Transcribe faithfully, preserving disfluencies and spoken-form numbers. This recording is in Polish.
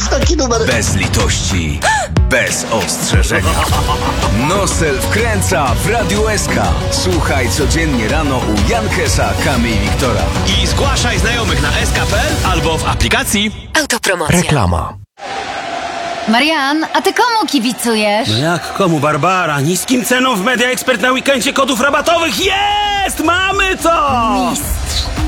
jest taki numer. Bez litości, bez ostrzeżenia. Nosel wkręca w Radiu S K. Słuchaj codziennie rano u Jankesa, Kamy i Wiktora. I zgłaszaj znajomych na s k kropka p l albo w aplikacji. Autopromocja. Reklama. Marian, a ty komu kibicujesz? No jak komu, Barbara? Niskim ceną w Media Expert na weekendzie kodów rabatowych. Jest! Mamy to! Mistrz.